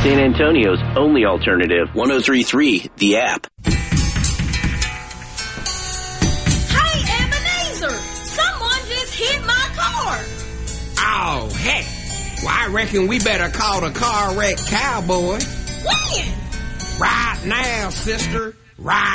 San Antonio's only alternative. 103.3, The App. Hey, Ebenezer! Someone just hit my car! Oh, heck. Well, I reckon we better call the car wreck cowboy. When? Right now, sister. Right